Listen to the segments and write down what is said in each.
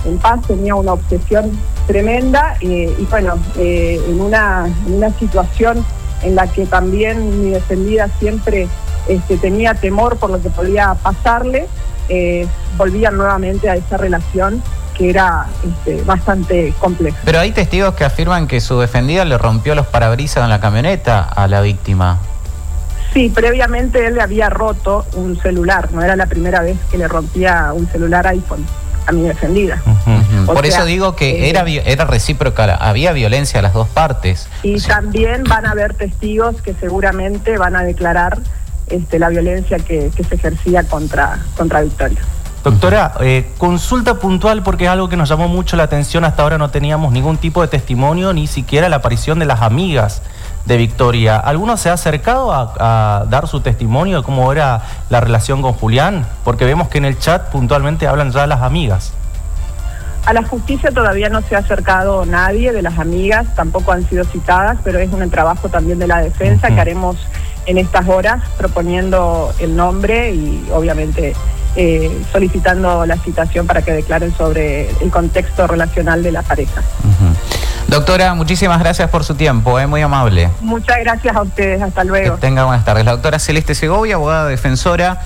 en paz, tenía una obsesión tremenda y bueno, en una situación en la que también mi defendida siempre tenía temor por lo que podía pasarle, volvían nuevamente a esa relación que era bastante compleja. Pero hay testigos que afirman que su defendida le rompió los parabrisas en la camioneta a la víctima. Sí, previamente él le había roto un celular, no era la primera vez que le rompía un celular iPhone a mi defendida. Por eso digo que era recíproca, había violencia a las dos partes. Y también van a haber testigos que seguramente van a declarar la violencia que se ejercía contra Victoria. Doctora, consulta puntual porque es algo que nos llamó mucho la atención. Hasta ahora no teníamos ningún tipo de testimonio, ni siquiera la aparición de las amigas de Victoria. ¿Alguno se ha acercado a dar su testimonio de cómo era la relación con Julián? Porque vemos que en el chat puntualmente hablan ya las amigas. A la justicia todavía no se ha acercado nadie de las amigas, tampoco han sido citadas, pero es un trabajo también de la defensa que haremos en estas horas, proponiendo el nombre y obviamente solicitando la citación para que declaren sobre el contexto relacional de la pareja. Doctora, muchísimas gracias por su tiempo, muy amable. Muchas gracias a ustedes, hasta luego. Que tenga buenas tardes. La doctora Celeste Segovia, abogada defensora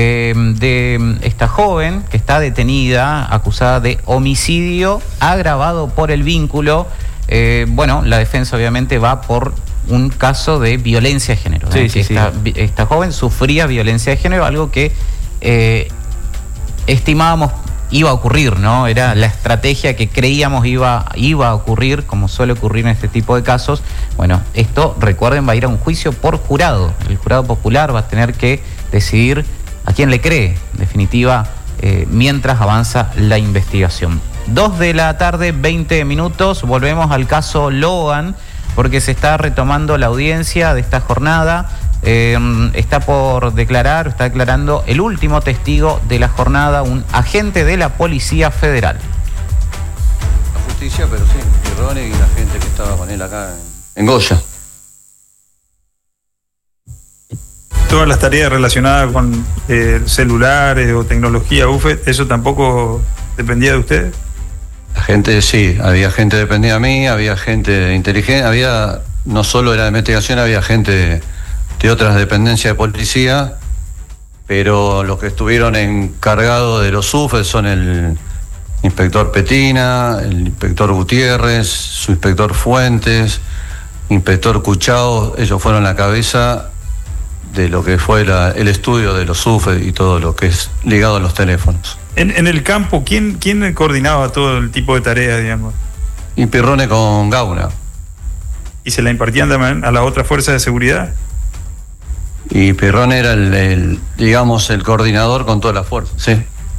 de esta joven que está detenida, acusada de homicidio agravado por el vínculo. Bueno, la defensa obviamente va por un caso de violencia de género. Esta joven sufría violencia de género, algo que estimábamos iba a ocurrir, ¿no? Era la estrategia que creíamos iba a ocurrir, como suele ocurrir en este tipo de casos. Bueno, esto, recuerden, va a ir a un juicio por jurado. El jurado popular va a tener que decidir a quién le cree, en definitiva, mientras avanza la investigación. 2 de la tarde, 20 minutos, volvemos al caso Logan, porque se está retomando la audiencia de esta jornada. Está declarando el último testigo de la jornada, un agente de la Policía Federal. La justicia, pero sí, Pirrone y la gente que estaba con él acá en Goya. Todas las tareas relacionadas con celulares o tecnología UFED, ¿eso tampoco dependía de ustedes? La gente, sí, había gente que dependía de mí, había gente inteligente, no solo de la investigación, había gente de otras dependencias de policía, pero los que estuvieron encargados de los UFED son el inspector Petina, el inspector Gutiérrez, su inspector Fuentes, inspector Cuchao. Ellos fueron la cabeza de lo que fue el estudio de los UFED y todo lo que es ligado a los teléfonos. En el campo, ¿quién coordinaba todo el tipo de tareas, digamos? Y Pirrone con Gauna. ¿Y se la impartían también a la otra fuerza de seguridad? Y Pirrone era el coordinador con toda la fuerza, sí.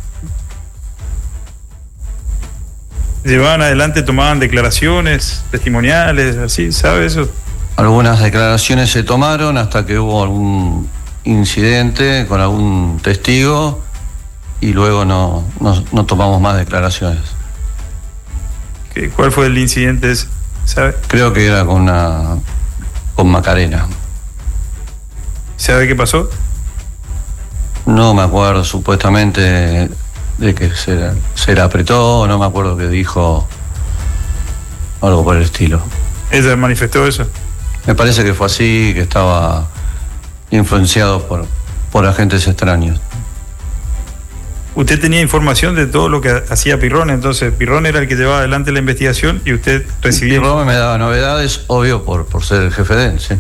¿Llevaban adelante, tomaban declaraciones testimoniales, así, sabe eso? Algunas declaraciones se tomaron hasta que hubo algún incidente con algún testigo y luego no tomamos más declaraciones. ¿Cuál fue el incidente ese, sabe? Creo que era con Macarena. ¿Sabe qué pasó? No me acuerdo, supuestamente de que se la apretó, no me acuerdo que dijo, algo por el estilo. ¿Ella manifestó eso? Me parece que fue así, que estaba influenciado por agentes extraños. Usted tenía información de todo lo que hacía Pirrone, entonces Pirrone era el que llevaba adelante la investigación y usted recibía... Pirrone me daba novedades, obvio, por ser el jefe de él, sí.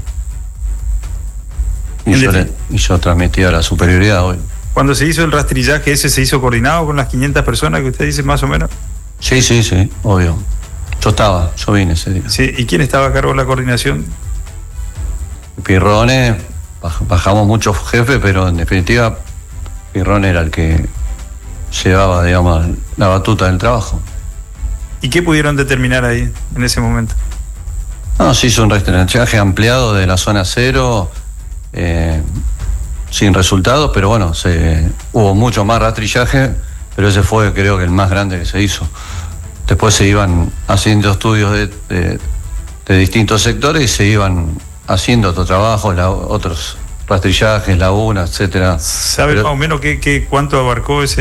Y yo transmitía la superioridad hoy. Cuando se hizo el rastrillaje ese, ¿se hizo coordinado con las 500 personas que usted dice más o menos? Sí, obvio. Yo vine ese día. Sí, ¿y quién estaba a cargo de la coordinación? Pirrone, bajamos muchos jefes, pero en definitiva Pirrone era el que llevaba, digamos, la batuta del trabajo. ¿Y qué pudieron determinar ahí, en ese momento? No, se hizo un rastrillaje ampliado de la zona 0, sin resultados, pero bueno, hubo mucho más rastrillaje, pero ese fue, creo que, el más grande que se hizo. Después se iban haciendo estudios de distintos sectores y se iban haciendo otros trabajos, otros rastrillajes, lagunas, etcétera. ¿Sabe más o menos cuánto abarcó ese